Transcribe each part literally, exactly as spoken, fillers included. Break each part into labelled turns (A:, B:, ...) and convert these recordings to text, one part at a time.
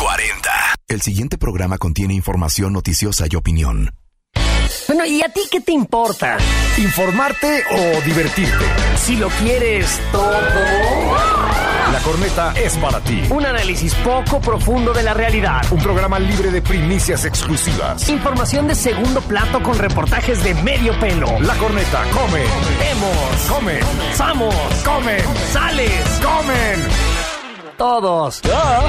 A: cuarenta. El siguiente programa contiene información noticiosa y opinión.
B: Bueno, ¿y a ti qué te importa?
C: ¿Informarte o divertirte?
B: Si lo quieres todo.
C: La Corneta es para ti.
B: Un análisis poco profundo de la realidad.
C: Un programa libre de primicias exclusivas.
B: Información de segundo plato con reportajes de medio pelo.
C: La Corneta come.
B: Vemos.
C: Come.
B: Samos.
C: Comen.
B: Sales.
C: Comen.
B: Todos.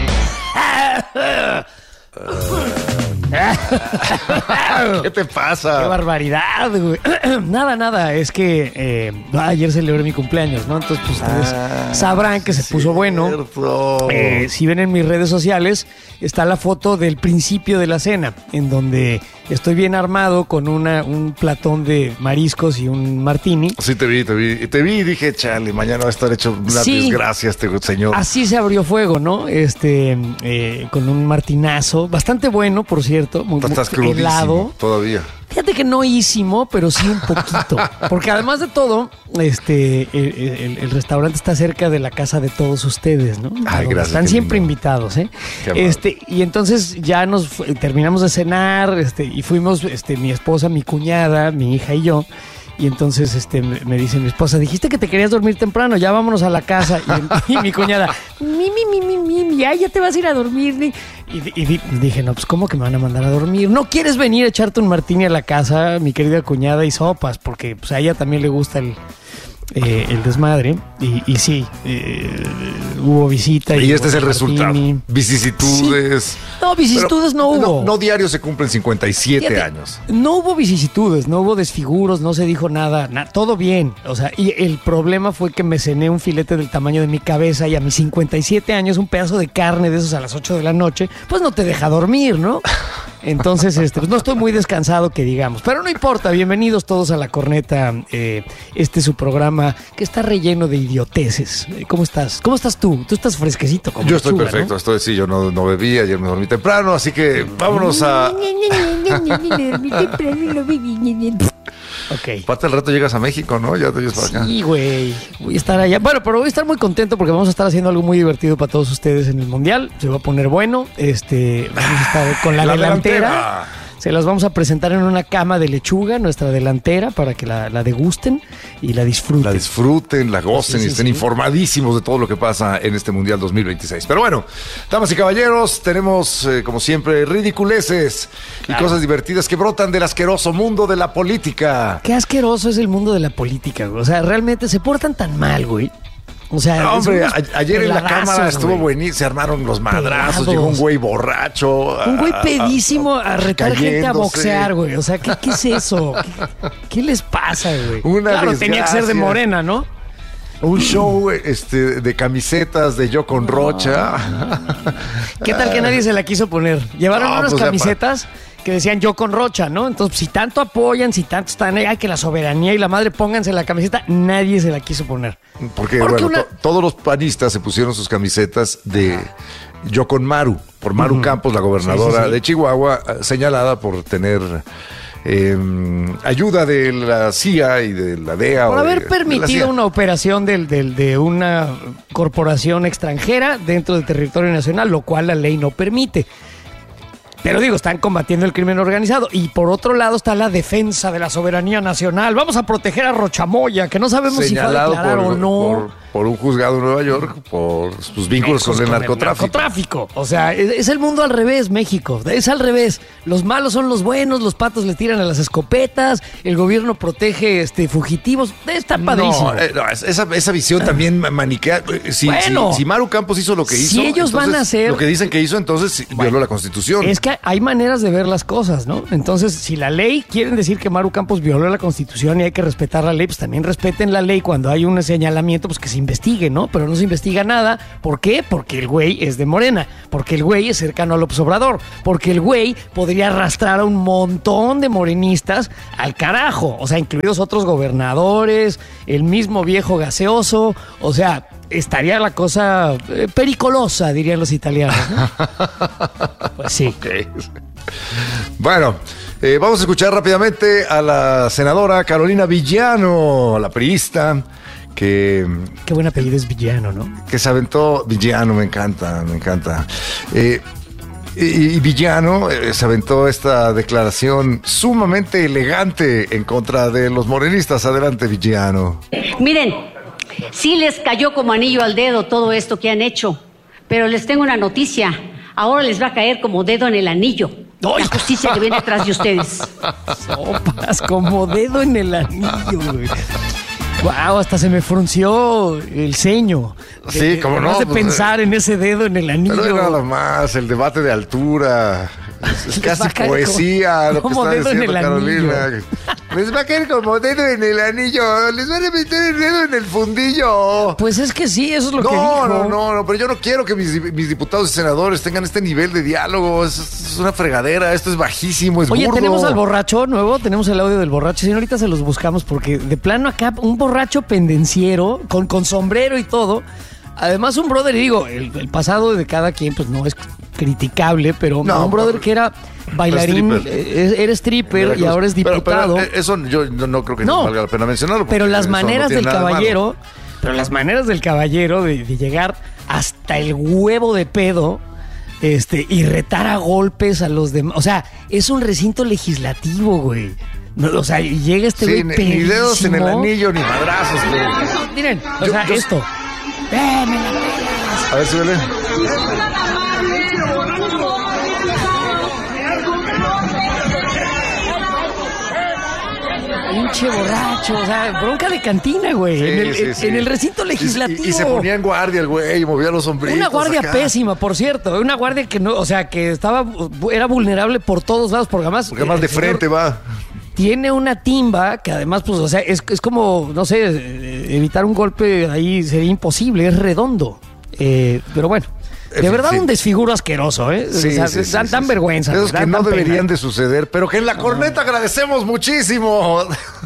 C: ¿Qué te pasa?
B: ¡Qué barbaridad, güey! Nada, nada. Es que eh, ayer celebré mi cumpleaños, ¿no? Entonces, pues ustedes ah, sabrán que se puso bueno. Eh, si ven en mis redes sociales, está la foto del principio de la cena, en donde estoy bien armado con una, un platón de mariscos y un martini.
C: Sí, te vi, te vi. Te vi y dije, chale, mañana va a estar hecho una
B: sí,
C: desgracia este señor.
B: Así se abrió fuego, ¿no? Este, eh, con un martinazo, bastante bueno, por cierto. Muy,
C: Estás
B: muy helado.
C: Todavía.
B: Fíjate que no ísimo, pero sí un poquito. Porque además de todo, este, el, el, el restaurante está cerca de la casa de todos ustedes, ¿no?
C: Ay, gracias.
B: Están siempre lindo. invitados, ¿eh? Este, y entonces ya nos terminamos de cenar, este, y fuimos, este, mi esposa, mi cuñada, mi hija y yo. Y entonces este, me dice mi esposa, dijiste que te querías dormir temprano, ya vámonos a la casa. Y, y mi cuñada, mi, mi, mi, mi, mi, ya, ya te vas a ir a dormir. Y, y, y dije, no, pues ¿cómo que me van a mandar a dormir? ¿No quieres venir a echarte un martini a la casa, mi querida cuñada, y sopas? Porque pues, a ella también le gusta el... Eh, el desmadre y, y sí, eh, hubo visita y,
C: y este es el
B: martini.
C: resultado, vicisitudes.
B: Sí. No, vicisitudes no hubo.
C: No, no diario se cumplen cincuenta y siete
B: Fíjate,
C: años.
B: No hubo vicisitudes, no hubo desfiguros, no se dijo nada, na, todo bien. O sea, y el problema fue que me cené un filete del tamaño de mi cabeza y a mis cincuenta y siete años un pedazo de carne de esos a las ocho de la noche, pues no te deja dormir, ¿no? Entonces, este, pues no estoy muy descansado, que digamos. Pero no importa, bienvenidos todos a La Corneta. Eh, este es su programa que está relleno de idioteces. ¿Cómo estás? ¿Cómo estás tú? Tú estás fresquecito. Como
C: yo estoy
B: lechuga,
C: perfecto,
B: ¿no?
C: estoy, sí, yo no, no bebí, ayer me dormí temprano, así que vámonos a...
B: Ok.
C: Parte del rato llegas a México, ¿no? Ya te llevas para acá.
B: Sí, güey. Voy a estar allá. Bueno, pero voy a estar muy contento porque vamos a estar haciendo algo muy divertido para todos ustedes en el Mundial. Se va a poner bueno. Este, vamos a estar con la, la delantera. delantera. Se las vamos a presentar en una cama de lechuga, nuestra delantera, para que la, la degusten y la disfruten.
C: La disfruten, la gocen sí, sí, y estén
B: sí.
C: informadísimos de todo lo que pasa en este Mundial dos mil veintiséis. Pero bueno, damas y caballeros, tenemos, eh, como siempre, ridiculeces claro. y cosas divertidas que brotan del asqueroso mundo de la política.
B: Qué asqueroso es el mundo de la política, güey. O sea, realmente se portan tan mal, güey. O sea,
C: no, hombre, a, ayer en la cámara estuvo
B: güey.
C: buenísimo, se armaron los madrazos,
B: Pegados.
C: Llegó un güey borracho.
B: Un güey pedísimo a, a, a retar cayéndose. gente a boxear, güey. O sea, ¿qué, qué es eso? ¿Qué, ¿Qué les pasa, güey?
C: Una
B: claro,
C: desgracia.
B: Tenía que ser de Morena, ¿no?
C: Un show este, de camisetas de Yo con Rocha.
B: ¿Qué tal que nadie se la quiso poner? Llevaron no, unas pues camisetas... que decían Yo con Rocha, ¿no? Entonces, si tanto apoyan, si tanto están ahí, ay, que la soberanía y la madre pónganse la camiseta, nadie se la quiso poner.
C: Porque,
B: Porque
C: bueno,
B: una...
C: to- todos los panistas se pusieron sus camisetas de Yo con Maru, por Maru uh-huh. Campos, la gobernadora sí, sí, sí. de Chihuahua, señalada por tener... Eh, ayuda de la C I A y de la D E A.
B: Por haber
C: de,
B: permitido
C: de
B: una operación del, del, de una corporación extranjera dentro del territorio nacional, lo cual la ley no permite. Pero digo, están combatiendo el crimen organizado. Y por otro lado está la defensa de la soberanía nacional. Vamos a proteger a Rochamoya, que no sabemos
C: señalado
B: si fue a declarar
C: por,
B: o no.
C: Por, por un juzgado en Nueva York, por sus vínculos con, con el narcotráfico.
B: El narcotráfico. O sea, es, es el mundo al revés, México. Es al revés. Los malos son los buenos, los patos le tiran a las escopetas, el gobierno protege este, fugitivos. Está padrísimo.
C: No, eh, no esa, esa visión también maniquea. Si,
B: bueno,
C: si, si Maru Campos hizo lo que hizo,
B: si ellos van a hacer
C: lo que dicen que hizo, entonces bueno, violó la Constitución.
B: Es que hay maneras de ver las cosas, ¿no? Entonces, si la ley quieren decir que Maru Campos violó la Constitución y hay que respetar la ley, pues también respeten la ley cuando hay un señalamiento, pues que se investigue, ¿no? Pero no se investiga nada. ¿Por qué? Porque el güey es de Morena, porque el güey es cercano a López Obrador, porque el güey podría arrastrar a un montón de morenistas al carajo, o sea, incluidos otros gobernadores, el mismo viejo gaseoso, o sea, estaría la cosa eh, pericolosa, dirían los italianos, ¿no? Pues sí.
C: Okay. Bueno, eh, vamos a escuchar rápidamente a la senadora Carolina Villano, la priista, que...
B: Qué buen apellido es Villano, ¿no?
C: Que se aventó... Villano, me encanta, me encanta. Eh, Y, y Villano eh, se aventó esta declaración sumamente elegante en contra de los morenistas. Adelante, Villano.
D: Miren, sí les cayó como anillo al dedo todo esto que han hecho, pero les tengo una noticia. Ahora les va a caer como dedo en el anillo la justicia que viene detrás de ustedes.
B: Sopas, como dedo en el anillo, güey. Wow, hasta se me frunció el ceño.
C: Sí,
B: de,
C: como no.
B: de
C: Pues,
B: pensar en ese dedo en el anillo.
C: Pero nada más, el debate de altura. Es, es casi poesía lo que está diciendo Carolina. Les va a caer como dedo en el anillo. Les van a meter el dedo en el fundillo.
B: Pues es que sí, eso es lo
C: no,
B: que dijo.
C: No, no, no, pero yo no quiero que mis, mis diputados y senadores tengan este nivel de diálogo. Es, es una fregadera, esto es bajísimo, es
B: Oye,
C: burdo.
B: tenemos al borracho nuevo, tenemos el audio del borracho. Sí, ahorita se los buscamos porque de plano acá un borracho pendenciero con, con sombrero y todo. Además un brother, y digo, el, el pasado de cada quien pues no es criticable, pero
C: no,
B: un brother que era bailarín,
C: stripper.
B: eh, era stripper y ahora es diputado.
C: Pero, pero eso yo no, no creo que no, valga la pena mencionarlo.
B: Pero las maneras
C: no
B: del caballero, pero las maneras del caballero de, de llegar hasta el huevo de pedo, este, y retar a golpes a los demás. O sea, es un recinto legislativo, güey. No, o sea, llega este güey
C: sí, ni, ni dedos en el anillo, ni madrazos, güey.
B: Miren, o
C: yo,
B: sea,
C: yo,
B: esto. ¡Eh, me la pelas!
C: A ver si vele.
B: Pinche borracho, o sea, bronca de cantina, güey. Sí, en, el, sí, sí. en el recinto legislativo.
C: Y, y se ponía en guardia el güey, movía los sombritos.
B: Una guardia
C: acá.
B: pésima, por cierto. Una guardia que no, o sea, que estaba, era vulnerable por todos lados, porque además.
C: Porque además de frente va.
B: Tiene una timba que además, pues, o sea, es, es como, no sé, evitar un golpe ahí sería imposible, es redondo. Eh, pero bueno. De en verdad, sí. Un desfiguro asqueroso, ¿eh?
C: Sí,
B: o sea,
C: sí,
B: dan,
C: sí,
B: dan
C: sí.
B: vergüenza.
C: Esos
B: dan,
C: que no
B: dan
C: deberían
B: pena.
C: de suceder, pero que en la corneta no. agradecemos muchísimo.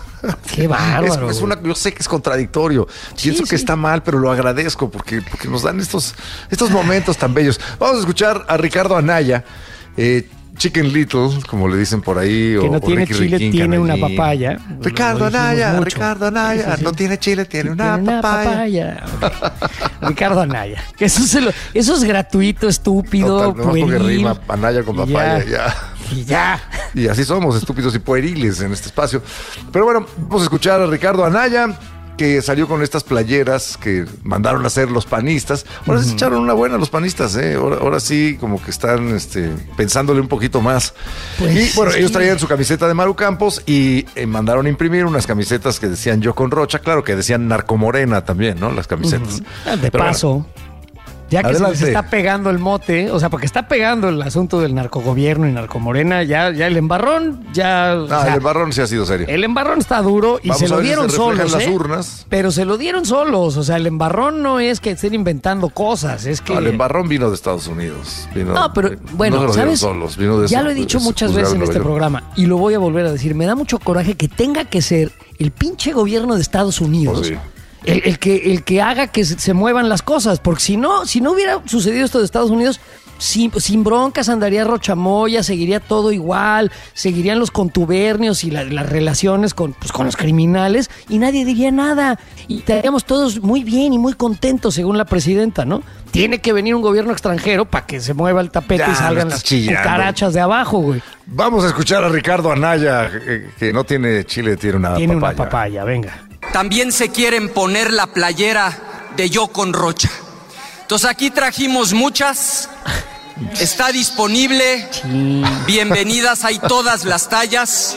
B: Qué bárbaro.
C: Es, es una, yo sé que es contradictorio. Sí, Pienso sí. que está mal, pero lo agradezco porque, porque nos dan estos, estos momentos tan bellos. Vamos a escuchar a Ricardo Anaya, eh, Chicken Little, como le dicen por ahí.
B: Que
C: o,
B: no tiene
C: o Ricky
B: chile,
C: Riquín,
B: tiene
C: Canallín.
B: una papaya.
C: Ricardo Anaya, Ricardo Anaya. Sí, sí, sí. No tiene chile, tiene una
B: tiene
C: papaya.
B: Una papaya. Okay. Ricardo Anaya. Eso, se lo, eso es gratuito, estúpido,
C: Total, no,
B: pueril.
C: Porque rima Anaya con papaya, ya. ya.
B: Y ya.
C: Y así somos, estúpidos y pueriles en este espacio. Pero bueno, vamos a escuchar a Ricardo Anaya, que salió con estas playeras que mandaron a hacer los panistas. Ahora uh-huh. se echaron una buena los panistas, ¿eh? Ahora, ahora sí, como que están este, pensándole un poquito más. Pues, y bueno, sí. ellos traían su camiseta de Maru Campos y eh, mandaron a imprimir unas camisetas que decían Yo con Rocha, claro que decían Narcomorena también, ¿no? Las camisetas.
B: Uh-huh. De Pero paso. Bueno, ya que se les está pegando el mote, o sea, porque está pegando el asunto del narcogobierno y narcomorena, ya, ya el embarrón, ya...
C: No,
B: o sea,
C: el embarrón sí ha sido serio.
B: El embarrón está duro y Vamos se lo dieron si se solos,
C: las
B: ¿eh?
C: urnas.
B: Pero se lo dieron solos, o sea, el embarrón no es que estén inventando cosas, es que...
C: No, el embarrón vino de Estados Unidos. Vino,
B: no, pero bueno,
C: no se lo
B: ¿sabes?
C: Solos, vino de
B: ya
C: eso,
B: lo he dicho
C: de
B: muchas veces en este programa y lo voy a volver a decir, me da mucho coraje que tenga que ser el pinche gobierno de Estados Unidos... Oh, sí. El, el, que, el que haga que se, se muevan las cosas, porque si no, si no hubiera sucedido esto de Estados Unidos, sin, sin broncas andaría Rochamoya, seguiría todo igual, seguirían los contubernios y la, las relaciones con, pues, con los criminales y nadie diría nada. Y estaríamos todos muy bien y muy contentos, según la presidenta, ¿no? Tiene que venir un gobierno extranjero para que se mueva el tapete ya, y salgan las cucarachas de abajo, güey.
C: Vamos a escuchar a Ricardo Anaya, que, que no tiene chile, tiene una
B: tiene
C: papaya.
B: Tiene una papaya, venga.
E: También se quieren poner la playera de Yo con Rocha. Entonces aquí trajimos muchas. Está disponible. Bienvenidas, hay todas las tallas.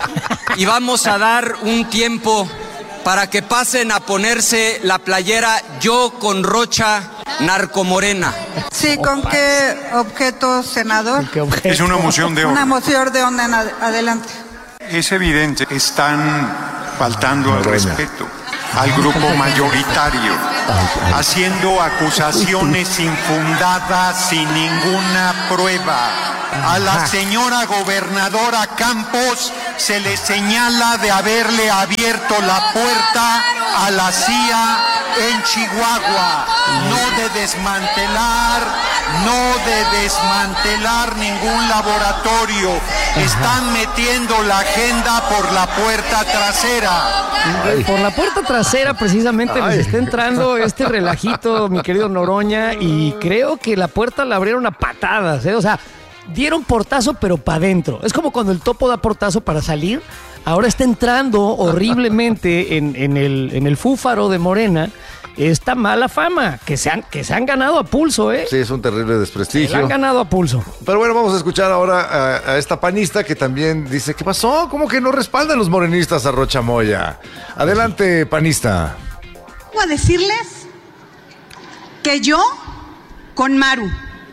E: Y vamos a dar un tiempo para que pasen a ponerse la playera Yo con Rocha Narcomorena.
F: Sí, ¿con qué objeto, senador?
B: ¿Qué objeto?
G: Es una moción de orden.
F: Una moción de orden, ad- adelante.
G: Es evidente que están faltando al respeto al grupo mayoritario, haciendo acusaciones infundadas sin ninguna prueba. A la señora gobernadora Campos se le señala de haberle abierto la puerta a la C I A en Chihuahua, no de desmantelar, no de desmantelar ningún laboratorio. Están metiendo la agenda por la puerta trasera.
B: Ay. Por la puerta trasera precisamente Ay. les está entrando este relajito, mi querido Noroña, y creo que la puerta la abrieron a patadas, ¿eh? O sea, dieron portazo, pero para adentro. Es como cuando el topo da portazo para salir. Ahora está entrando horriblemente en, en, el, en el fúfaro de Morena esta mala fama que se han, que se han ganado a pulso, ¿eh?
C: Sí, es un terrible desprestigio.
B: Se la han ganado a pulso.
C: Pero bueno, vamos a escuchar ahora a, a esta panista que también dice, ¿qué pasó? ¿Cómo que no respaldan los morenistas a Rocha Moya? Adelante, panista.
F: Voy a decirles que yo con Maru.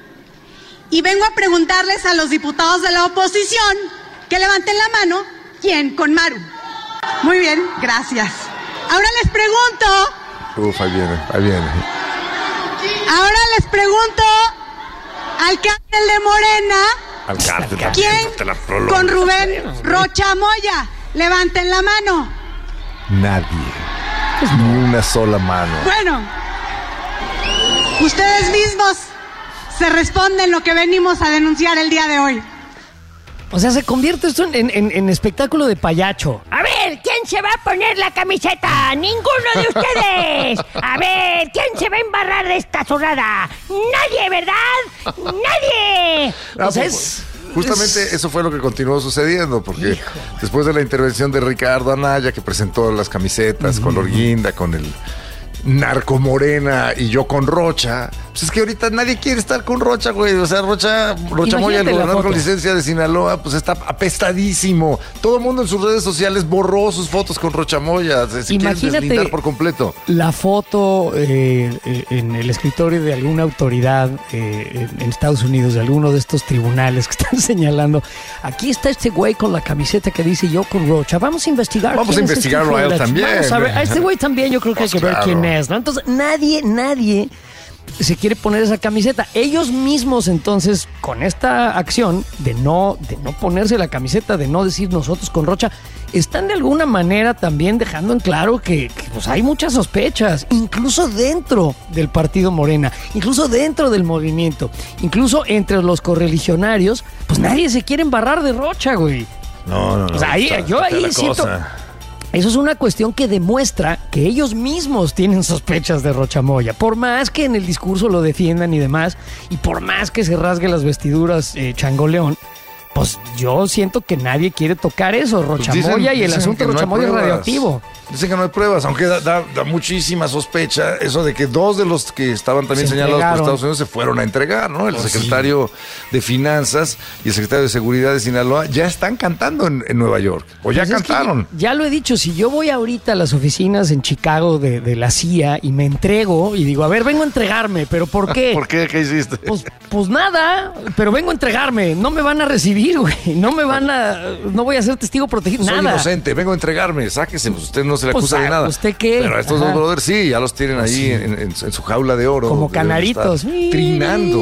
F: Y vengo a preguntarles a los diputados de la oposición que levanten la mano. ¿Quién? Con Maru. Muy bien, gracias. Ahora les pregunto.
C: Uf, ahí viene, ahí viene.
F: Ahora les pregunto al cártel de Morena.
C: Al cártel.
F: ¿Quién? Con Rubén Rocha Moya. Levanten la mano.
C: Nadie. Ni una sola mano.
F: Bueno, ustedes mismos se responden lo que venimos a denunciar el día de hoy.
B: O sea, se convierte esto en, en, en espectáculo de payacho.
H: A ver, ¿quién se va a poner la camiseta? ¡Ninguno de ustedes! A ver, ¿quién se va a embarrar de esta zurrada? ¡Nadie, verdad! ¡Nadie!
C: Ah,
B: O sea,
C: pues,
B: es-
C: justamente
B: es-
C: eso fue lo que continuó sucediendo, porque
B: Hijo.
C: después de la intervención de Ricardo Anaya, que presentó las camisetas color guinda, con el narco Morena y yo con Rocha, pues es que ahorita nadie quiere estar con Rocha, güey. O sea, Rocha, Rocha Moya, el
B: Imagínate la
C: gobernador con
B: foto.
C: licencia de Sinaloa, pues está apestadísimo. Todo el mundo en sus redes sociales borró sus fotos con Rocha Moya. Se, se quieren
B: Imagínate
C: deslindar por completo.
B: La foto eh, eh, en el escritorio de alguna autoridad eh, en, en Estados Unidos, de alguno de estos tribunales que están señalando. Aquí está este güey con la camiseta que dice yo con Rocha. Vamos a investigar.
C: Vamos
B: quién
C: a
B: es este
C: investigarlo
B: hijo
C: a
B: de
C: él
B: la ch-
C: también.
B: Vamos a ver, a este güey también yo creo que
C: Pues
B: hay que ver
C: claro.
B: quién es, ¿no? Entonces nadie, nadie se quiere poner esa camiseta. Ellos mismos, entonces, con esta acción de no, de no ponerse la camiseta, de no decir nosotros con Rocha, están de alguna manera también dejando en claro que, que, pues, hay muchas sospechas, incluso dentro del partido Morena, incluso dentro del movimiento, incluso entre los correligionarios, pues nadie se quiere embarrar de Rocha, güey.
C: No, no, no.
B: O sea, ahí-
C: está-
B: yo
C: está
B: ahí
C: la
B: siento-
C: cosa.
B: Eso es una cuestión que demuestra que ellos mismos tienen sospechas de Rocha Moya. Por más que en el discurso lo defiendan y demás, y por más que se rasgue las vestiduras eh, Changoleón, pues yo siento que nadie quiere tocar eso, Rocha
C: Pues dicen-
B: Moya, y el
C: dicen
B: asunto
C: que
B: de
C: no
B: Rocha
C: hay
B: Moya es
C: pruebas.
B: radioactivo.
C: Dicen que no hay pruebas, aunque da, da- da muchísima sospecha eso de que dos de los que estaban también
B: Se
C: señalados por
B: entregaron.
C: Estados Unidos se fueron a entregar, ¿no? El
B: Oh,
C: secretario de Finanzas y el secretario de Seguridad de Sinaloa ya están cantando en, en Nueva York, o ya
B: Pues es que
C: cantaron.
B: ya lo he dicho, si yo voy ahorita a las oficinas en Chicago de, de la C I A y me entrego y digo, a ver, vengo a entregarme, ¿pero por qué?
C: ¿Por qué? ¿Qué hiciste?
B: Pues, pues nada, pero vengo a entregarme. No me van a recibir, güey. No me van a. No voy a ser testigo protegido.
C: Soy
B: Nada.
C: inocente, vengo a entregarme, sáquese, pues usted no se le
B: Pues,
C: acusa de
B: ah,
C: nada.
B: ¿usted qué?
C: Pero a estos
B: Ajá.
C: dos brothers sí, ya los tienen ahí
B: Sí.
C: en, en- en su jaula de oro.
B: Como
C: Deben
B: canaritos.
C: estar Trinando.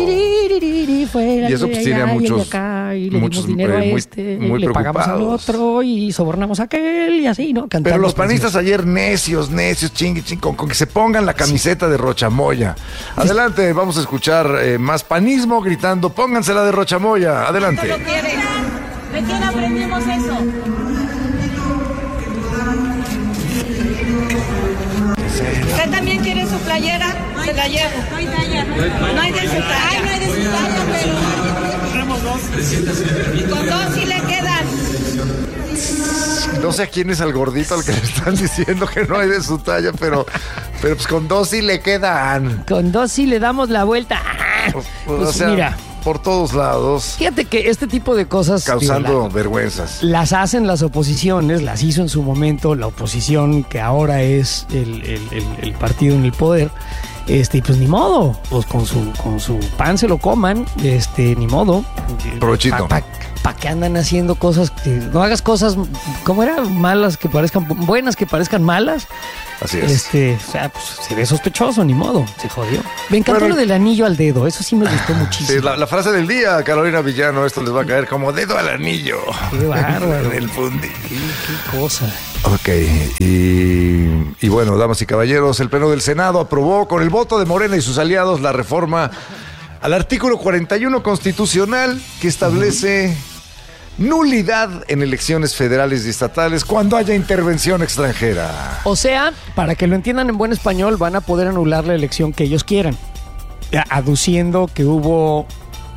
B: Y
C: eso, pues, tiene a muchos-
B: Y le
C: muchos,
B: dimos dinero
C: eh,
B: a
C: muy-
B: este,
C: muy
B: y le pagamos al
C: preocupados.
B: otro y sobornamos a aquel y así, ¿no? Cantando
C: Pero los
B: canciones.
C: panistas ayer necios, necios, chingue, chingue, con, con que se pongan la camiseta de Rochamoya. Adelante, vamos a escuchar eh, más panismo gritando, pónganse la de Rochamoya. Adelante.
I: ¿De quién aprendimos eso? ¿Usted también quiere su playera? Se la llevo. No hay talla. No hay de su talla. Ay, no hay de su talla, pero... Tenemos dos. Con dos sí le quedan.
C: No sé a quién es el gordito al que le están diciendo que no hay de su talla, pero, pero pues con dos sí le quedan.
B: Con dos sí le damos la vuelta.
C: Pues,
B: Pues
C: o sea,
B: mira.
C: por todos lados,
B: Fíjate que este tipo de cosas
C: causando
B: digo, la-
C: vergüenzas.
B: las hacen las oposiciones, las hizo en su momento la oposición que ahora es el, el- el- el partido en el poder. Este, y pues ni modo, pues con su, con su pan se lo coman, este, ni modo.
C: Provechito.
B: ¿Para pa, pa qué andan haciendo cosas? Que, no hagas cosas, ¿cómo era? Malas que parezcan, buenas que parezcan malas.
C: Así es.
B: Este, o sea, pues se ve sospechoso, ni modo, se jodió. Me encantó
C: Bueno,
B: lo del anillo al dedo, eso sí me gustó muchísimo.
C: Sí, la, la frase del día, Carolina Villano, esto les va a caer como dedo al anillo.
B: Qué bárbaro.
C: En el fundi.
B: Qué, qué cosa.
C: Ok, y, y bueno, damas y caballeros, el Pleno del Senado aprobó con el voto de Morena y sus aliados la reforma al artículo cuarenta y uno constitucional que establece nulidad en elecciones federales y estatales cuando haya intervención extranjera.
B: O sea, para que lo entiendan en buen español, van a poder anular la elección que ellos quieran, a- aduciendo que hubo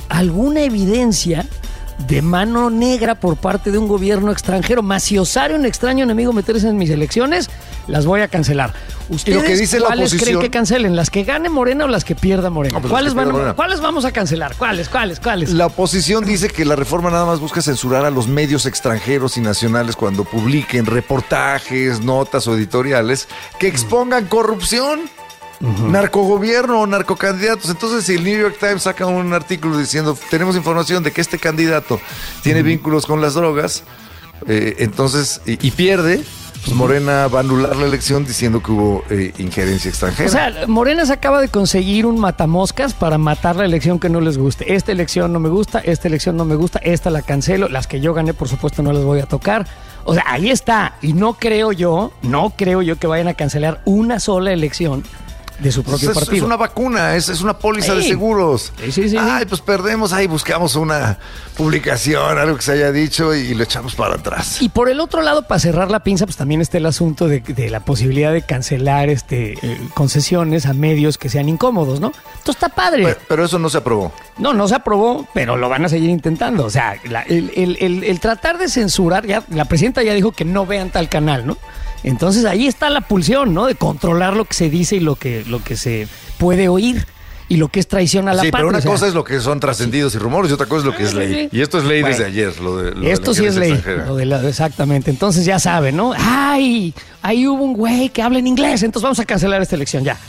B: alguna evidencia de mano negra por parte de un gobierno extranjero. Más si osare un extraño enemigo meterse en mis elecciones, las voy a cancelar. ¿Ustedes
C: lo que dice la
B: cuáles
C: oposición,
B: creen que cancelen? ¿Las que gane Morena o las que pierda Morena?
C: No, pues
B: ¿Cuáles,
C: las que
B: van,
C: pierda Morena.
B: ¿Cuáles vamos a cancelar? ¿Cuáles, cuáles, cuáles?
C: La oposición dice que la reforma nada más busca censurar a los medios extranjeros y nacionales cuando publiquen reportajes, notas o editoriales que expongan corrupción. Uh-huh. Narcogobierno o narcocandidatos. Entonces, si el New York Times saca un artículo diciendo tenemos información de que este candidato tiene uh-huh. vínculos con las drogas, eh, entonces, y, y pierde, pues Morena va a anular la elección diciendo que hubo eh, injerencia extranjera.
B: O sea, Morena se acaba de conseguir un matamoscas para matar la elección que no les guste. Esta elección no me gusta, esta elección no me gusta, esta la cancelo, las que yo gané, por supuesto, no las voy a tocar. O sea, ahí está. Y no creo yo, no creo yo que vayan a cancelar una sola elección de su propio
C: es,
B: partido.
C: Es una vacuna, es, es una póliza
B: sí.
C: de seguros.
B: Sí, sí, sí,
C: Ay,
B: sí.
C: pues perdemos, ahí buscamos una publicación, algo que se haya dicho y, y lo echamos para atrás.
B: Y por el otro lado, para cerrar la pinza, pues también está el asunto de, de la posibilidad de cancelar este eh, concesiones a medios que sean incómodos, ¿no? Entonces está padre.
C: Pero, pero eso no se aprobó.
B: No, no se aprobó, pero lo van a seguir intentando. O sea, la, el, el, el, el tratar de censurar, ya la presidenta ya dijo que no vean tal canal, ¿no? Entonces ahí está la pulsión, ¿no? De controlar lo que se dice y lo que, lo que se puede oír y lo que es traición a la
C: sí,
B: patria.
C: pero una
B: o sea,
C: cosa es lo que son trascendidos sí. y rumores y otra cosa es lo que es ley. Y esto es ley
B: bueno,
C: desde ayer. Lo de, lo
B: esto
C: de
B: sí es ley.
C: Extranjera.
B: Lo de la, exactamente. Entonces ya saben, ¿no? ¡Ay! Ahí hubo un güey que habla en inglés, entonces vamos a cancelar esta elección. Ya.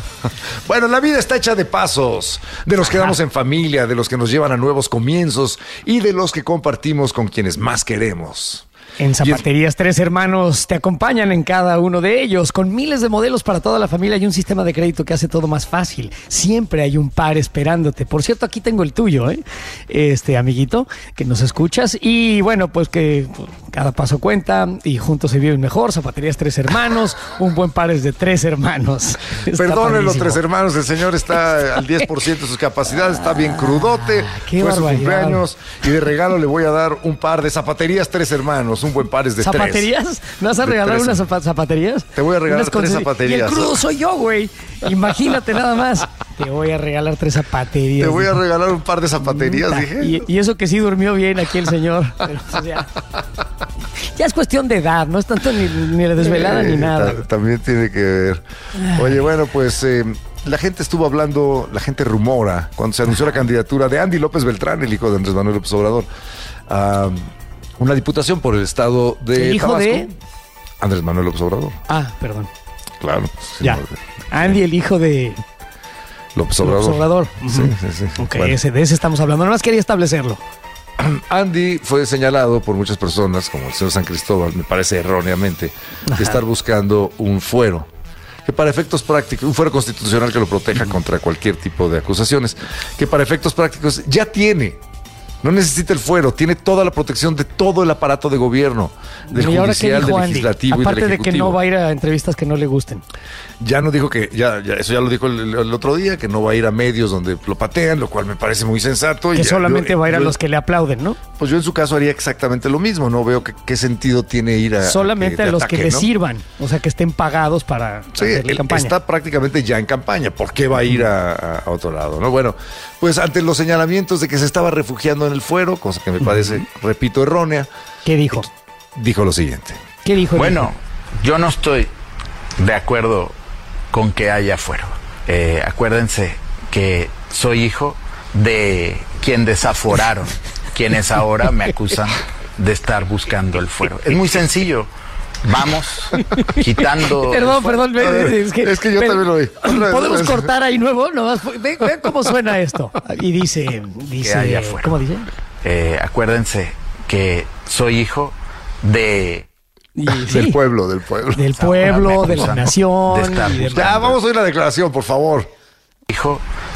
C: Bueno, la vida está hecha de pasos, de los que damos en familia, de los que nos llevan a nuevos comienzos y de los que compartimos con quienes más queremos.
B: En Zapaterías Tres Hermanos te acompañan en cada uno de ellos, con miles de modelos para toda la familia y un sistema de crédito que hace todo más fácil. Siempre hay un par esperándote. Por cierto, aquí tengo el tuyo, ¿eh? Este amiguito, que nos escuchas. Y bueno, pues que cada paso cuenta y juntos se viven mejor. Zapaterías Tres Hermanos, un buen par es de tres hermanos.
C: Perdonen los tres hermanos, el señor está al diez por ciento de sus capacidades, está bien crudote.
B: Ah, qué
C: fue su
B: barbaridad.
C: cumpleaños y de regalo le voy a dar un par de Zapaterías Tres Hermanos. Un buen par es de
B: ¿Zapaterías?
C: tres.
B: ¿Me vas a regalar unas zap- zapaterías?
C: Te voy a regalar tres
B: conse-
C: zapaterías.
B: Y el crudo soy yo, güey. Imagínate nada más. Te voy a regalar tres zapaterías.
C: Te voy a regalar un par de zapaterías,
B: Puta.
C: dije.
B: Y, y eso que sí durmió bien aquí el señor. Pero, pues, ya. ya es cuestión de edad, no es tanto ni, ni la desvelada
C: Eh,
B: ni nada.
C: ta- También tiene que ver. Oye, bueno, pues eh, la gente estuvo hablando, la gente rumora, cuando se anunció la candidatura de Andy López Beltrán, el hijo de Andrés Manuel López Obrador, a una diputación por el estado de
B: ¿El hijo
C: Tabasco.
B: de?
C: Andrés Manuel López Obrador.
B: Ah, perdón.
C: Claro. sí,
B: Ya.
C: no,
B: Andy, el hijo de
C: López Obrador.
B: López Obrador.
C: Sí, sí, sí.
B: Ok,
C: Bueno.
B: ese, de ese estamos hablando. Nada más quería establecerlo.
C: Andy fue señalado por muchas personas, como el señor San Cristóbal, me parece erróneamente,
B: Ajá.
C: de estar buscando un fuero, que para efectos prácticos, un fuero constitucional que lo proteja contra cualquier tipo de acusaciones, que para efectos prácticos ya tiene. No necesita el fuero, tiene toda la protección de todo el aparato de gobierno, del
B: ¿Y ahora qué
C: judicial,
B: dijo
C: del
B: Andy?
C: legislativo y
B: Aparte
C: del
B: de que
C: ejecutivo.
B: no va a ir a entrevistas que no le gusten.
C: Ya no dijo que, ya, ya eso ya lo dijo el, el otro día, que no va a ir a medios donde lo patean, lo cual me parece muy sensato. y
B: Que
C: ya,
B: solamente
C: yo-
B: va a ir a
C: yo-
B: los que le aplauden, ¿no?
C: Pues yo en su caso haría exactamente lo mismo, no veo que- qué sentido tiene ir a...
B: Solamente
C: a,
B: a,
C: que
B: los
C: te
B: que
C: ataquen,
B: le
C: ¿no?
B: sirvan, o sea, que estén pagados para
C: Sí,
B: hacerle
C: él
B: campaña.
C: está prácticamente ya en campaña. ¿Por qué va a ir a, a- a otro lado? ¿No? Bueno, pues ante los señalamientos de que se estaba refugiando en el fuero, cosa que me parece, repito, errónea,
B: ¿Qué dijo?
C: dijo lo siguiente.
B: ¿Qué dijo? el
J: Bueno,
B: hijo?
J: yo no estoy de acuerdo con que haya fuero. Eh, acuérdense que soy hijo de quien desaforaron, quienes ahora me acusan de estar buscando el fuero. Es muy sencillo. Vamos quitando...
B: Perdón, perdón, ve- ve- es que,
C: Es que yo
B: pero-
C: también lo oí. Otra vez,
B: ¿Podemos
C: otra vez.
B: cortar ahí nuevo? No, ve, ve cómo suena esto. Y dice, dice,
J: haya fuero.
B: ¿cómo dice?
J: Eh, acuérdense que soy hijo de...
B: Y,
C: Del
B: sí,
C: pueblo, del pueblo.
B: del
J: Ahora
B: pueblo,
J: me
B: de la
J: acusan
B: nación.
J: de estar
B: y de-
J: buscando.
C: Ya, vamos a oír la declaración, por favor.
J: hijo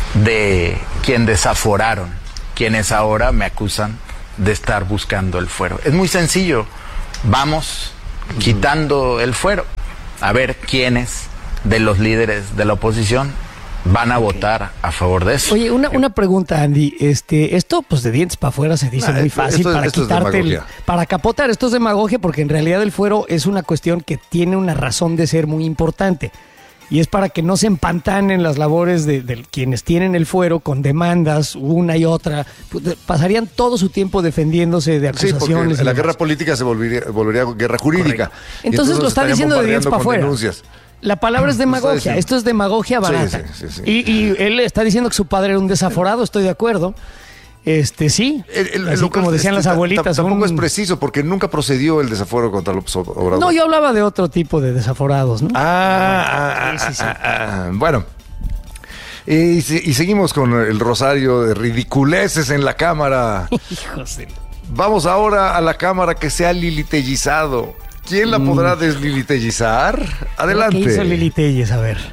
J: de quien desaforaron, quienes ahora me acusan de estar buscando el fuero. Es muy sencillo. Vamos quitando el fuero. A ver quiénes de los líderes de la oposición van a votar a favor de eso.
B: Oye, una, una pregunta, Andy. Este, esto, pues de dientes para afuera se dice
C: Nah,
B: muy
C: esto-
B: fácil
C: esto es-
B: para
C: esto es
B: quitarte el,
C: demagogia.
B: para capotar. Esto es demagogia porque en realidad el fuero es una cuestión que tiene una razón de ser muy importante. y es para que no se empantanen las labores de, de quienes tienen el fuero con demandas una y otra. Pasarían todo su tiempo defendiéndose de acusaciones.
C: Sí, porque la
B: demás.
C: guerra política se volvería, volvería guerra jurídica.
B: Entonces, entonces lo está diciendo de dientes para afuera.
C: Denuncias.
B: La palabra es demagogia, esto es demagogia barata.
C: Sí, sí, sí, sí.
B: Y, y él está diciendo que su padre era un desaforado, estoy de acuerdo. Este sí,
C: el, el,
B: así como decían
C: este,
B: las abuelitas.
C: Tampoco
B: un...
C: es preciso, porque nunca procedió el desaforo contra López Obrador.
B: No, yo hablaba de otro tipo de desaforados, ¿no?
C: Ah, ah, sí, sí, sí. ah, ah, ah. Bueno. Y, y seguimos con el rosario de ridiculeces en la Cámara.
B: Hijos de...
C: Vamos ahora a la Cámara que se ha lilitellizado. ¿Quién la podrá deslilitellizar? Adelante.
B: ¿Qué hizo Lili Telles? A ver.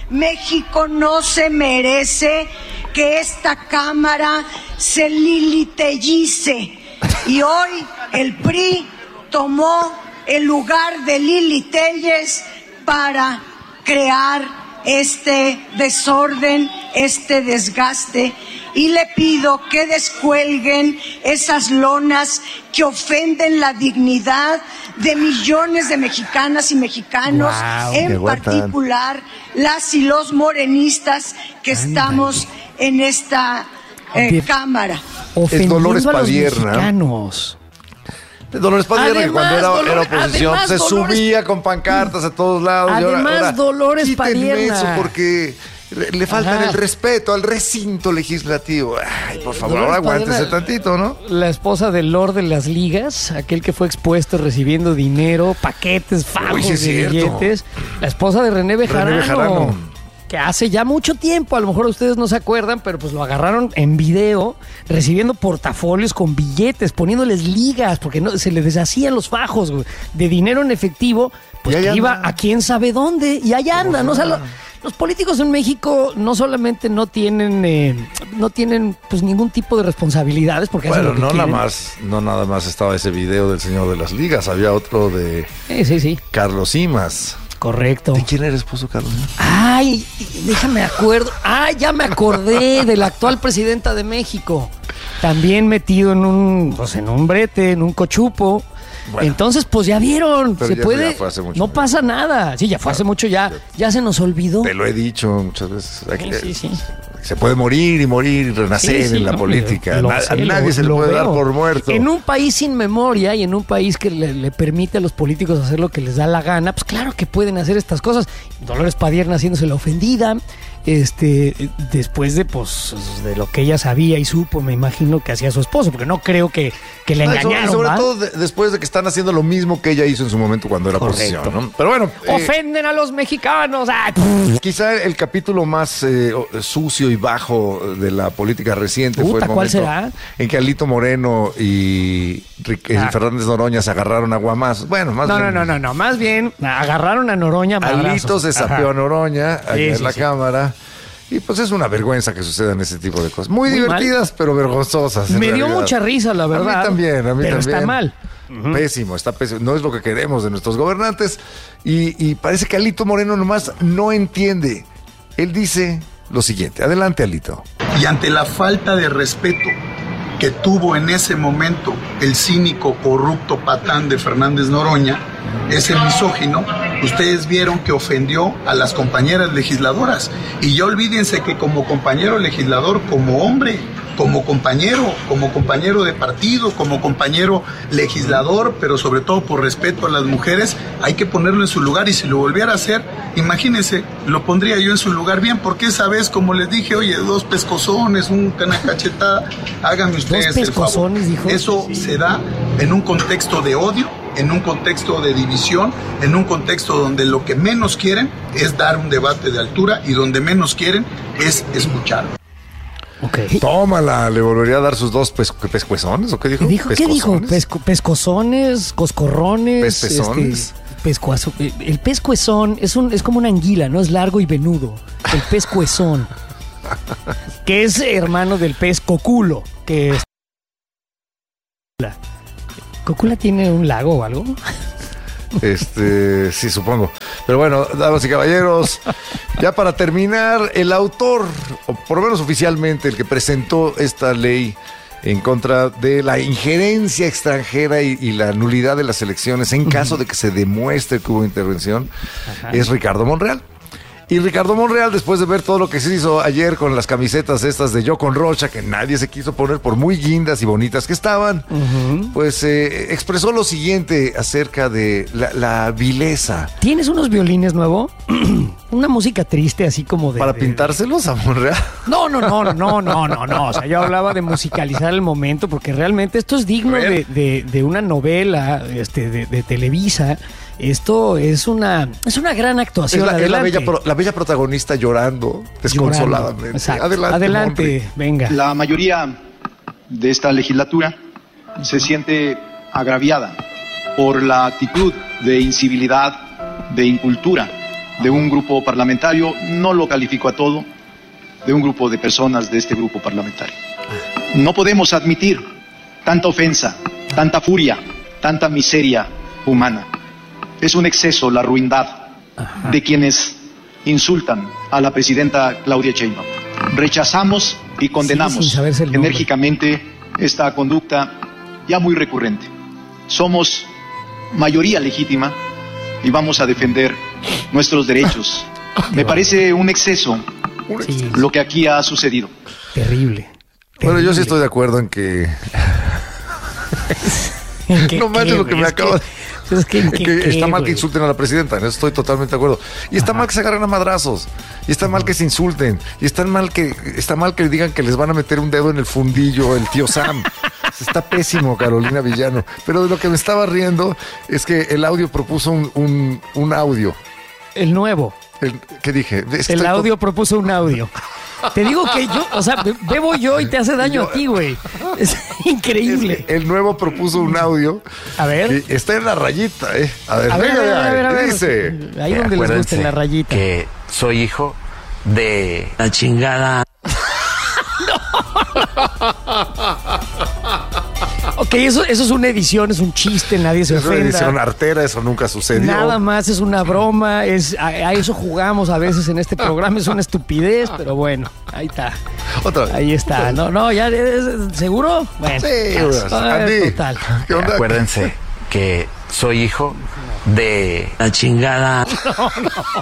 K: México no se merece que esta Cámara se lilitellice. Y hoy el P R I tomó el lugar de Lili Telles para crear este desorden, este desgaste. Y le pido que descuelguen esas lonas que ofenden la dignidad de millones de mexicanas y mexicanos, wow, en particular las y los morenistas que Ándale. estamos en esta eh, Cámara.
C: Es Dolores Padierna.
B: Mexicanos.
C: Dolores Padierna, que cuando era,
B: Dolores,
C: era oposición se Dolores, subía con pancartas a todos lados.
B: Además,
C: y ahora, ahora,
B: Dolores Padierna.
C: Eso porque le, le falta el respeto al recinto legislativo. Ay, por favor, Dolores ahora aguántese Padierna, tantito, ¿no?
B: La esposa del Lord de las Ligas, aquel que fue expuesto recibiendo dinero, paquetes, fajos sí de billetes. La esposa de René Bejarano. René Bejarano. Que hace ya mucho tiempo, a lo mejor ustedes no se acuerdan, pero pues lo agarraron en video, recibiendo portafolios con billetes, poniéndoles ligas, porque no se le deshacían los fajos güey, de dinero en efectivo, pues que iba a quién sabe dónde, y allá andan, ¿no? O sea, lo, los políticos en México no solamente no tienen, eh, no tienen pues ningún tipo de responsabilidades, porque
C: bueno,
B: hacen lo que
C: no
B: quieren.
C: nada más, no nada más estaba ese video del señor de las ligas, había otro de
B: sí, sí, sí.
C: Carlos Simas.
B: Correcto.
C: ¿De quién era esposo, Carlos?
B: Ay, déjame acuerdo. Ay, ya me acordé de la actual presidenta de México. También metido en un, pues en un brete, en un cochupo. Bueno, entonces, pues ya vieron, se
C: ya,
B: puede,
C: ya fue hace mucho,
B: no pasa nada. Sí, ya fue claro, hace mucho, ya, ya se nos olvidó.
C: Te lo he dicho muchas veces. Aquí,
B: sí, sí, sí.
C: Se puede morir y morir y renacer sí, sí, en la no, política.
B: Lo,
C: a,
B: sé,
C: a nadie
B: lo,
C: se le puede veo. dar por muerto.
B: En un país sin memoria y en un país que le, le permite a los políticos hacer lo que les da la gana, pues claro que pueden hacer estas cosas. Dolores Padierna haciéndose la ofendida. Este, después de pues de lo que ella sabía y supo, me imagino que hacía su esposo, porque no creo que, que le engañaron.
C: Sobre, sobre
B: ¿va?
C: todo de, después de que están haciendo lo mismo que ella hizo en su momento cuando era oposición, ¿no? Pero bueno,
B: ofenden eh, a los mexicanos. Ay,
C: quizá el capítulo más eh, sucio y bajo de la política reciente
B: Puta,
C: fue el momento
B: ¿cuál será?
C: en que Alito Moreno y ah. Fernández Noroña se agarraron a guamazos. Bueno, más
B: no,
C: bien.
B: No, no, no, no, más bien agarraron a Noroña.
C: Alito se sapeó Ajá. a Noroña allá sí, en sí, la sí. Cámara. Y pues es una vergüenza que sucedan ese tipo de cosas. Muy, Muy divertidas, mal. pero vergonzosas.
B: Me dio mucha risa, la verdad.
C: A mí también, a mí
B: pero
C: también.
B: está mal.
C: Uh-huh. Pésimo, está pésimo. No es lo que queremos de nuestros gobernantes. Y, y parece que Alito Moreno nomás no entiende. Él dice lo siguiente. Adelante, Alito.
L: Y ante la falta de respeto que tuvo en ese momento el cínico, corrupto patán de Fernández Noroña, ese misógino, ustedes vieron que ofendió a las compañeras legisladoras. Y ya olvídense que como compañero legislador, como hombre, como compañero, como compañero de partido, como compañero legislador, pero sobre todo por respeto a las mujeres, hay que ponerlo en su lugar. Y si lo volviera a hacer, imagínense, lo pondría yo en su lugar bien, porque esa vez, como les dije, oye, dos pescozones, una cachetada, háganme ustedes el favor. Dijo. Eso se da en un contexto de odio, en un contexto de división, en un contexto donde lo que menos quieren es dar un debate de altura y donde menos quieren es escuchar.
C: Okay. Tómala, le volvería a dar sus dos pes- pescuezones, ¿o qué dijo?
B: ¿Dijo ¿Qué dijo? Pesco- pescozones, coscorrones.
C: Pespezones.
B: Este, pescuazo, el pescuezón es, un, es como una anguila, ¿no? Es largo y venudo. El pescuezón. Que es hermano del pez coculo, que es... ¿Cocula tiene un lago o algo?
C: Este, sí, supongo. Pero bueno, damas y caballeros, ya para terminar, el autor, o por lo menos oficialmente, el que presentó esta ley en contra de la injerencia extranjera y, y la nulidad de las elecciones en caso de que se demuestre que hubo intervención, Ajá. es Ricardo Monreal. Y Ricardo Monreal, después de ver todo lo que se hizo ayer con las camisetas estas de Yo con Rocha, que nadie se quiso poner por muy guindas y bonitas que estaban, uh-huh. pues eh, expresó lo siguiente acerca de la, la vileza.
B: ¿Tienes unos violines nuevos? Una música triste, así como de...
C: ¿Para
B: de,
C: pintárselos a Monreal?
B: No, no, no, no, no, no, no. O sea, yo hablaba de musicalizar el momento, porque realmente esto es digno de, de, de una novela este, de, de Televisa. Esto es una es una gran actuación.
C: Es la,
B: adelante.
C: Es la, bella, la bella protagonista llorando desconsoladamente.
B: Exacto.
C: Adelante,
B: adelante
C: Monre.
B: Venga.
M: La mayoría de esta legislatura se siente agraviada por la actitud de incivilidad, de incultura de un grupo parlamentario, no lo califico a todo, de un grupo de personas de este grupo parlamentario. No podemos admitir tanta ofensa, tanta furia, tanta miseria humana. Es un exceso la ruindad Ajá. de quienes insultan a la presidenta Claudia Sheinbaum. Rechazamos y condenamos sí, enérgicamente esta conducta ya muy recurrente. Somos mayoría legítima y vamos a defender nuestros derechos. Me parece un exceso sí. lo que aquí ha sucedido.
B: Terrible.
C: Bueno,
B: Terrible.
C: yo sí estoy de acuerdo en que...
B: ¿En qué,
C: no manches lo que me acabo de...
B: Es que,
C: que
B: qué,
C: está mal
B: güey.
C: que insulten a la presidenta, en eso estoy totalmente de acuerdo. Y está Ajá. mal que se agarren a madrazos, y está Ajá. mal que se insulten, y está mal que está mal que digan que les van a meter un dedo en el fundillo el tío Sam. Está pésimo, Carolina Villano. Pero de lo que me estaba riendo es que el audio propuso un, un, un audio.
B: El nuevo.
C: El, ¿Qué dije? Es que
B: el audio
C: to...
B: propuso un audio. Te digo que yo, o sea, bebo yo y te hace daño yo, a ti, güey. Es increíble.
C: Es el nuevo propuso un audio.
B: A ver.
C: Que está en la rayita, ¿eh? A ver,
B: a ver,
C: venga,
B: a ver, a ver, a ver.
C: Dice.
B: Ahí donde les gusta, en la rayita.
J: Que soy hijo de la chingada.
B: Ok, eso, eso es una edición, es un chiste, nadie se
C: es
B: ofenda.
C: Es una edición artera, eso nunca sucedió.
B: Nada más es una broma, es a, a eso jugamos a veces en este programa, es una estupidez, pero bueno, ahí está.
C: Otra vez.
B: Ahí está. No, no, ya, ¿seguro? Bueno,
C: sí,
B: ver, total.
J: ¿Qué onda? Acuérdense que soy hijo de la chingada.
B: No,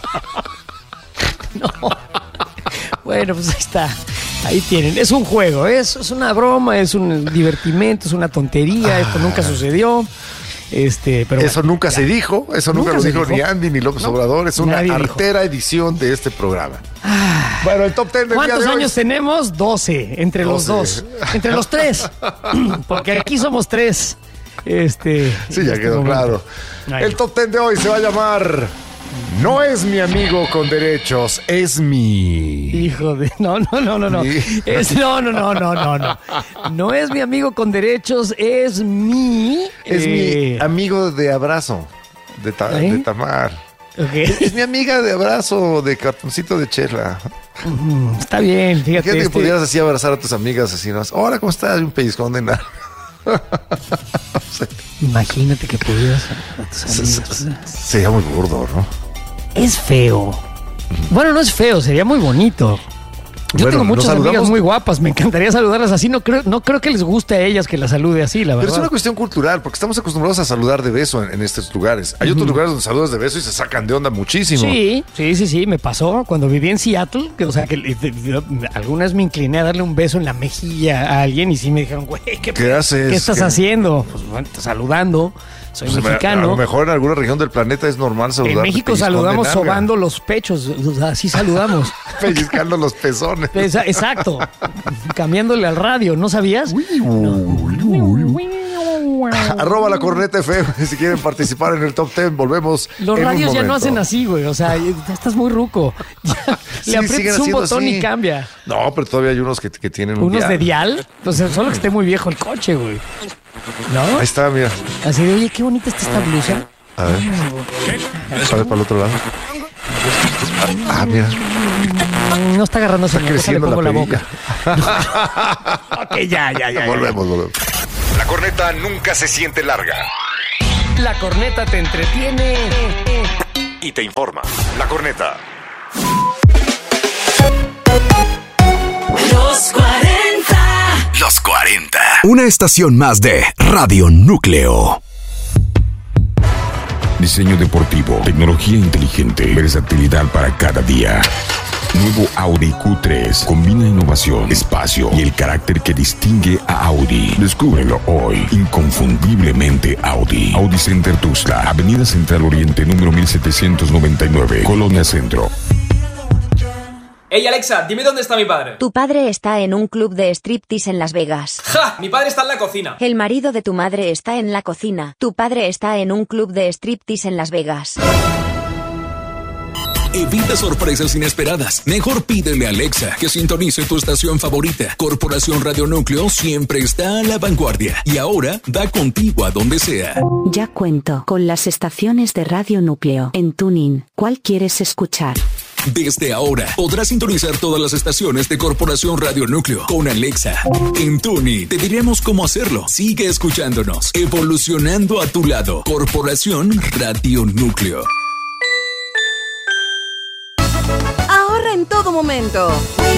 B: no. No. Bueno, pues ahí está. Ahí tienen. Es un juego, es, es una broma, es un divertimento, es una tontería. Ah. Esto nunca sucedió. Este, pero
C: eso
B: bueno,
C: nunca
B: ya.
C: se dijo, eso nunca, nunca lo dijo, dijo ni Andy ni López no, Obrador. Es una artera dijo. edición de este programa.
B: Ah.
C: Bueno, el top ten del
B: ¿Cuántos
C: día de
B: años
C: hoy?
B: tenemos? doce, entre doce. Los dos. Entre los tres. Porque aquí somos tres. Este.
C: Sí, ya quedó momento. claro. Ay. El top ten de hoy se va a llamar... No es mi amigo con derechos, es mi...
B: Hijo de... No, no, no, no, no.
C: Mi...
B: Es... No, no, no, no, no, no. No es mi amigo con derechos, es mi...
C: Es eh... mi amigo de abrazo, de, ta... ¿Eh? de Tamar.
B: Okay.
C: Es, es mi amiga de abrazo, de cartoncito de chela.
B: Uh, está bien, fíjate.
C: Fíjate
B: este...
C: que pudieras así abrazar a tus amigas, así, ¿no? Hola, ¿cómo estás? Un pellizcón de nada.
B: Sí. Imagínate que pudieras a tus amigos.
C: Sería muy burdo, ¿no?
B: Es feo. Bueno, no es feo, sería muy bonito. Yo bueno, tengo muchas amigas muy guapas, me encantaría saludarlas así. No creo, no creo que les guste a ellas que las salude así, la verdad.
C: Pero es una cuestión cultural, porque estamos acostumbrados a saludar de beso en, en estos lugares. Hay uh-huh. otros lugares donde saludas de beso y se sacan de onda muchísimo.
B: Sí, sí, sí, sí, me pasó cuando viví en Seattle, que, o sea, que alguna vez me incliné a darle un beso en la mejilla a alguien y sí me dijeron, güey, ¿qué,
C: ¿qué haces?
B: ¿Qué estás
C: ¿Qué?
B: haciendo? Pues bueno, saludando. Soy
C: pues
B: mexicano.
C: A lo mejor en alguna región del planeta es normal saludar.
B: En México saludamos sobando los pechos, o sea, así saludamos.
C: Pellizcando los pezones.
B: Exacto. Cambiándole al radio, ¿no sabías?
C: Uy, uy, uy, uy. Arroba la corneta F M si quieren participar en el top ten. Volvemos.
B: Los radios ya no hacen así, güey. O sea, ya estás muy ruco. Ya, sí, le aprietas un botón así. Y cambia.
C: No, pero todavía hay unos que, que tienen un
B: ¿Unos
C: dial.
B: de dial? Entonces, solo que esté muy viejo el coche, güey. ¿No?
C: Ahí está, mira.
B: Así de, oye, qué bonita está esta blusa.
C: A ver. A ver para el otro lado. Ah, mira.
B: No está agarrando
C: está creciendo
B: le pongo
C: la,
B: la boca. Ok, ya, ya, ya.
C: Volvemos,
B: ya.
C: volvemos.
A: La corneta nunca se siente larga.
B: La corneta te entretiene
A: y te informa. La corneta.
N: Los cuarenta.
A: Los cuarenta. Una estación más de Radio Núcleo.
O: Diseño deportivo, tecnología inteligente, versatilidad para cada día. Nuevo Audi Q tres combina innovación, espacio y el carácter que distingue a Audi. Descúbrelo hoy. Inconfundiblemente Audi. Audi Center Tuxtla, Avenida Central Oriente, número mil setecientos noventa y nueve, Colonia Centro.
P: Ey Alexa, dime dónde está mi padre.
Q: Tu padre está en un club de striptease en Las Vegas.
P: ¡Ja! Mi padre está en la cocina.
Q: El marido de tu madre está en la cocina. Tu padre está en un club de striptease en Las Vegas.
R: Evita sorpresas inesperadas. Mejor pídele a Alexa que sintonice tu estación favorita. Corporación Radio Núcleo siempre está a la vanguardia y ahora va contigo a donde sea.
S: Ya cuento con las estaciones de Radio Núcleo en TuneIn. ¿Cuál quieres escuchar?
R: Desde ahora podrás sintonizar todas las estaciones de Corporación Radio Núcleo con Alexa. En TuneIn te diremos cómo hacerlo. Sigue escuchándonos, evolucionando a tu lado. Corporación Radio Núcleo.
T: Ahorra en todo momento.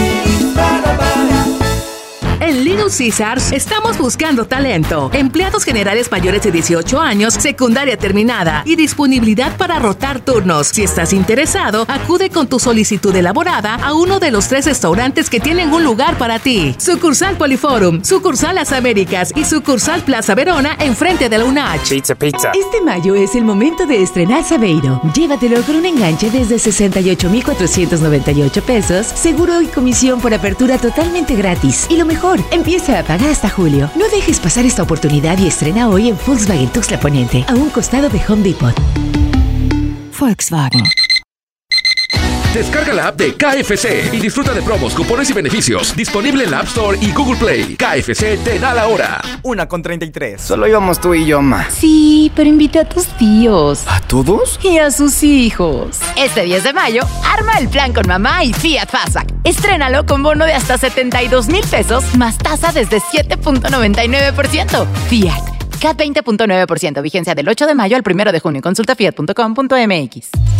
T: En Little Caesars estamos buscando talento, empleados generales mayores de dieciocho años, secundaria terminada y disponibilidad para rotar turnos. Si estás interesado, acude con tu solicitud elaborada a uno de los tres restaurantes que tienen un lugar para ti. Sucursal Poliforum, sucursal Las Américas y sucursal Plaza Verona enfrente de la U N A H.
U: Pizza, pizza.
V: Este mayo es el momento de estrenar Saveiro. Llévatelo con un enganche desde sesenta y ocho mil cuatrocientos noventa y ocho pesos, seguro y comisión por apertura totalmente gratis. Y lo mejor, empieza a pagar hasta julio. No dejes pasar esta oportunidad y estrena hoy en Volkswagen Tuxtla Poniente, a un costado de Home Depot. Volkswagen.
W: Descarga la app de K F C y disfruta de promos, cupones y beneficios. Disponible en la App Store y Google Play. K F C te da la hora.
U: Una con treinta y tres. Solo íbamos tú y yo, ma.
V: Sí, pero invita a tus tíos.
U: ¿A todos?
V: Y a sus hijos.
X: Este diez de mayo, arma el plan con mamá y Fiat Fastback. Estrénalo con bono de hasta setenta y dos mil pesos, más tasa desde siete punto noventa y nueve por ciento. Fiat. C A T veinte punto nueve por ciento. Vigencia del ocho de mayo al primero de junio. Consulta fiat punto com punto m x.